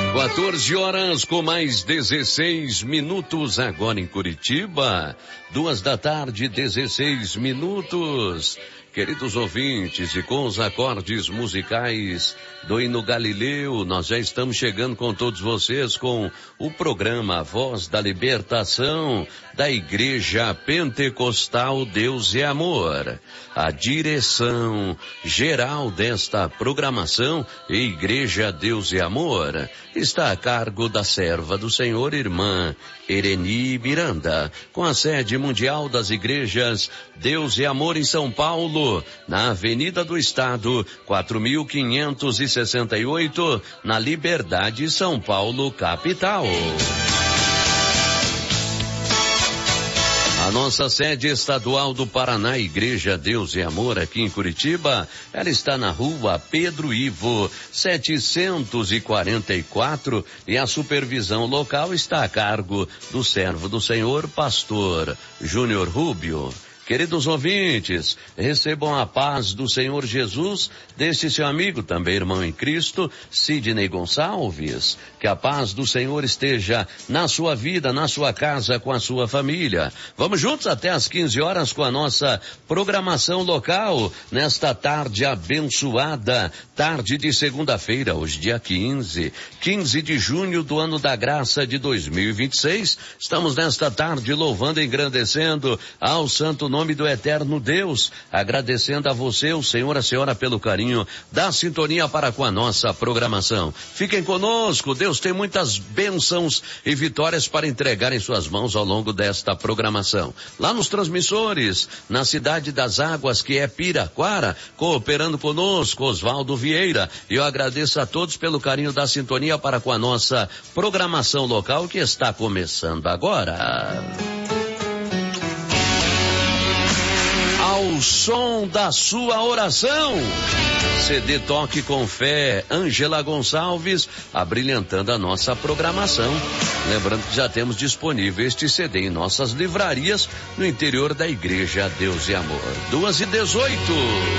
14 horas com mais 16 minutos agora em Curitiba. 14h, 16 minutos. Queridos ouvintes, e com os acordes musicais do hino Galileu, nós já estamos chegando com todos vocês com o programa Voz da Libertação da Igreja Pentecostal Deus e Amor. A direção geral desta programação, Igreja Deus e Amor, está a cargo da serva do Senhor, irmã Ereni Miranda, com a sede mundial das igrejas Deus e Amor em São Paulo, na Avenida do Estado, 4568, na Liberdade, São Paulo, capital. A nossa sede estadual do Paraná, Igreja Deus e Amor, aqui em Curitiba, ela está na rua Pedro Ivo, 744, e a supervisão local está a cargo do servo do Senhor, pastor Júnior Rubio. Queridos ouvintes, recebam a paz do Senhor Jesus deste seu amigo, também irmão em Cristo, Sidney Gonçalves. Que a paz do Senhor esteja na sua vida, na sua casa, com a sua família. Vamos juntos até às 15 horas com a nossa programação local, nesta tarde abençoada, tarde de segunda-feira, hoje dia 15 de junho do ano da graça de 2026. Estamos nesta tarde louvando e engrandecendo ao santo nome do eterno Deus, agradecendo a você, o Senhor, a senhora, pelo carinho da sintonia para com a nossa programação. Fiquem conosco, Deus tem muitas bênçãos e vitórias para entregar em suas mãos ao longo desta programação. Lá nos transmissores, na Cidade das Águas, que é Piraquara, cooperando conosco, Oswaldo Vieira. E eu agradeço a todos pelo carinho da sintonia para com a nossa programação local, que está começando agora. Ao som da sua oração, CD Toque com Fé, Ângela Gonçalves, abrilhantando a nossa programação. Lembrando que já temos disponível este CD em nossas livrarias no interior da Igreja Deus e Amor. 2h18.